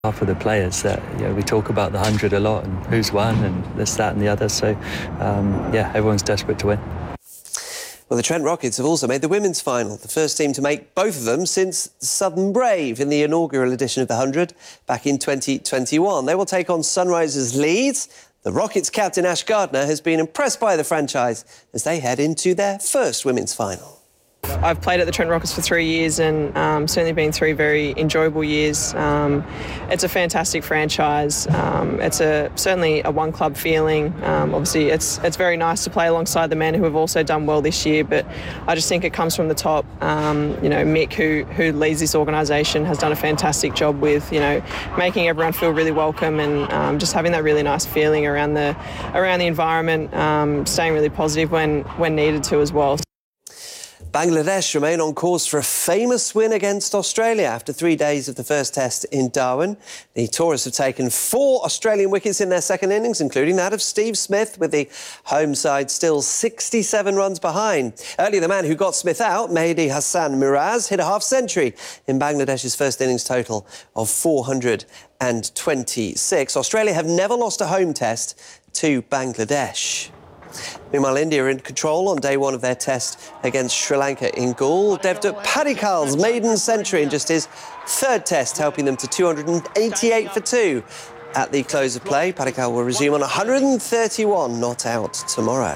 Half of the players that we talk about the 100 a lot and who's won and this, that and the other. So, yeah, everyone's desperate to win. Well, the Trent Rockets have also made the women's final, the first team to make both of them since Southern Brave in the inaugural edition of the 100 back in 2021. They will take on Sunrisers Leeds. The Rockets captain Ash Gardner has been impressed by the franchise as they head into their first women's final. I've played at the Trent Rockets for 3 years and certainly been 3 very enjoyable years. It's a fantastic franchise. It's certainly a one-club feeling. Obviously, it's very nice to play alongside the men who have also done well this year, but I just think it comes from the top. Mick, who leads this organisation, has done a fantastic job with, making everyone feel really welcome and just having that really nice feeling around the environment, staying really positive when needed to as well. Bangladesh remain on course for a famous win against Australia after 3 days of the first test in Darwin. The tourists have taken 4 Australian wickets in their second innings, including that of Steve Smith, with the home side still 67 runs behind. Earlier, the man who got Smith out, Mehdi Hassan Miraz, hit a half-century in Bangladesh's first innings total of 426. Australia have never lost a home test to Bangladesh. Meanwhile, India are in control on day 1 of their test against Sri Lanka in Galle. Devdutt Paddikal's maiden century in just his 3rd test, helping them to 288 for 2 at the close of play. Paddikal will resume on 131 not out tomorrow.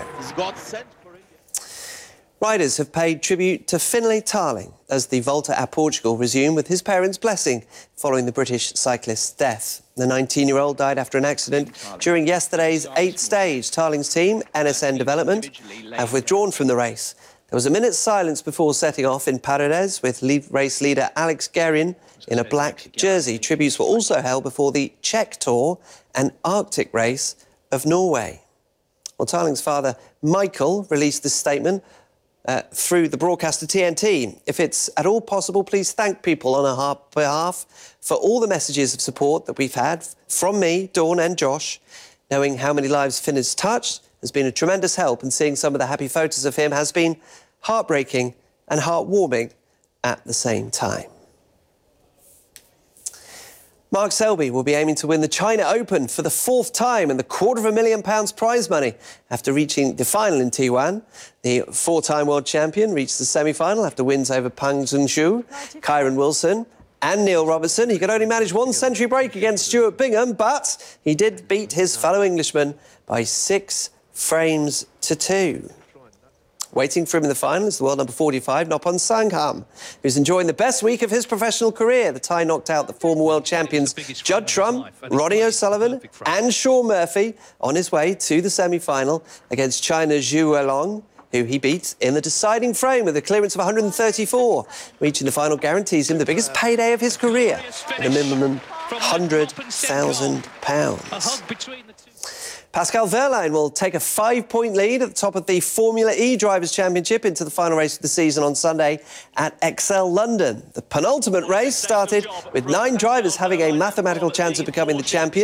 Riders have paid tribute to Finlay Tarling as the Volta a Portugal resumed with his parents' blessing following the British cyclist's death. The 19-year-old died after an accident during yesterday's 8th stage. Tarling's team, NSN Development, have withdrawn from the race. There was a minute's silence before setting off in Paredes with race leader Alex Guerin in a black jersey. Tributes were also held before the Czech Tour and Arctic race of Norway. Well, Tarling's father, Michael, released this statement through the broadcaster TNT. If it's at all possible, please thank people on our behalf for all the messages of support that we've had from me, Dawn and Josh. Knowing how many lives Finn has touched has been a tremendous help, and seeing some of the happy photos of him has been heartbreaking and heartwarming at the same time. Mark Selby will be aiming to win the China Open for the 4th time and the £250,000 prize money after reaching the final in Taiwan. The 4-time world champion reached the semi-final after wins over Pang Zhengzhou, Kyron Wilson and Neil Robertson. He could only manage 1 century break against Stuart Bingham, but he did beat his fellow Englishman by 6 frames to 2. Waiting for him in the final is the world number 45, Noppon Sangham, who's enjoying the best week of his professional career. The Thai knocked out the former world champions Judd Trump, Ronnie O'Sullivan and Shaun Murphy on his way to the semi-final against China's Zhu Weilong, who he beat in the deciding frame with a clearance of 134. Reaching the final guarantees him the biggest payday of his career, at a minimum £100,000. Pascal Wehrlein will take a 5-point lead at the top of the Formula E Drivers' Championship into the final race of the season on Sunday at Excel London. The penultimate race started with 9 drivers having a mathematical chance of becoming the champion.